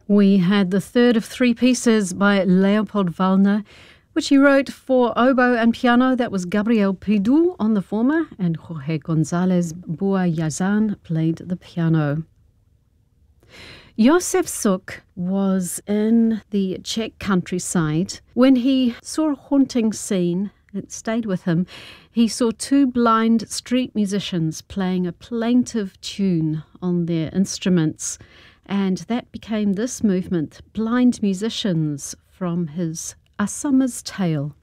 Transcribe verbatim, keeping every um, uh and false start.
We had the third of three pieces by Leopold Wallner, which he wrote for oboe and piano. That was Gabriel Pidou on the former, and Jorge González Buayazan played the piano. Josef Suk was in the Czech countryside when he saw a haunting scene. It stayed with him. He saw two blind street musicians playing a plaintive tune on their instruments, and that became this movement, Blind Musicians, from his A Summer's Tale.